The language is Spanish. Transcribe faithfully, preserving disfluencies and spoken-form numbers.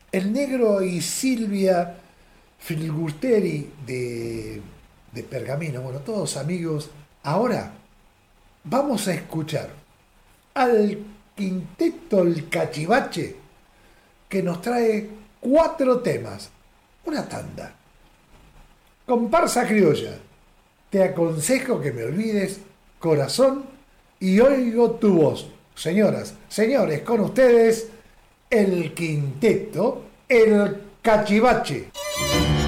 El Negro y Silvia Filgusteri de, de Pergamino, bueno, todos amigos. Ahora vamos a escuchar al quinteto El Cachivache que nos trae cuatro temas, una tanda. Comparsa criolla, te aconsejo que me olvides, corazón, y oigo tu voz. Señoras, señores, con ustedes, el quinteto, el cachivache.